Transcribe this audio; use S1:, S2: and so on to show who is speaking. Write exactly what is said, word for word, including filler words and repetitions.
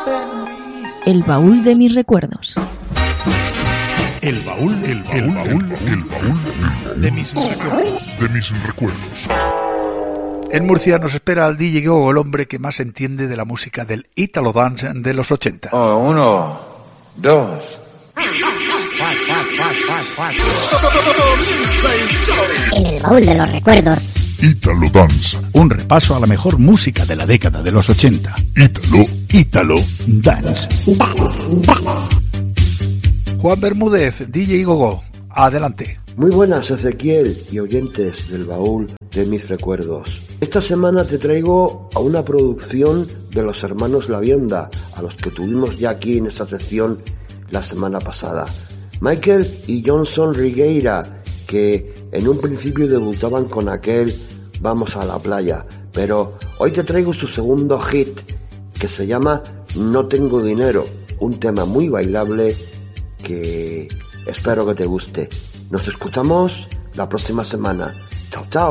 S1: El baúl de mis recuerdos.
S2: El baúl, el baúl, el baúl, el baúl de mis recuerdos. De mis recuerdos.
S3: En Murcia nos espera al D J Gogo, el hombre que más entiende de la música del Italo Dance de los ochenta.
S4: Oh, uno, dos.
S5: En el baúl de los recuerdos.
S2: Italo Dance.
S3: Un repaso a la mejor música de la década de los ochenta.
S2: Italo,
S3: Italo Dance.
S5: Dance, dance.
S3: Juan Bermúdez, D J Gogo, adelante.
S6: Muy buenas, Ezequiel y oyentes del baúl de mis recuerdos. Esta semana te traigo a una producción de los hermanos Lavienda, a los que tuvimos ya aquí en esta sección la semana pasada. Michael y Johnson Rigueira, que en un principio debutaban con aquel Vamos a la playa, pero hoy te traigo su segundo hit, que se llama No tengo dinero, un tema muy bailable que espero que te guste. Nos escuchamos la próxima semana. Chao, chao.